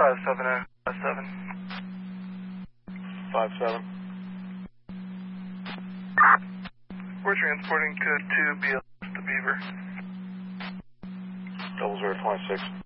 57. 57. We're transporting code 2 BLS to Beaver. 0026.